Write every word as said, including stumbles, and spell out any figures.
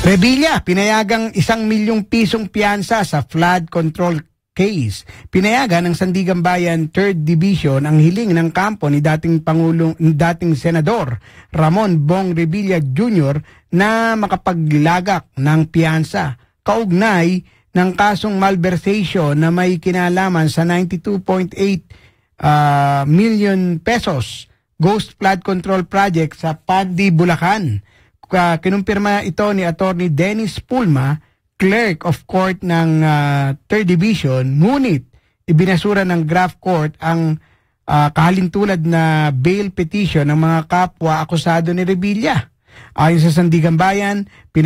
Revilla, pinayagang isang milyong pisong piyansa sa flood control case. Pinayagan ng Sandigan Bayan third Division ang hiling ng kampo ni dating Pangulong, dating Senador Ramon Bong Revilla Junior na makapaglagak ng piyansa kaugnay ng kasong malversation na may kinalaman sa ninety-two point eight uh, million pesos Ghost Flood Control Project sa Pandi, Bulacan. Uh, kinumpirma ito ni Attorney Dennis Pulma, Clerk of Court ng uh, third Division, ngunit ibinasura ng Graft Court ang uh, kahalintulad na bail petition ng mga kapwa akusado ni Revilla. Ayon sa Sandigan Bayan,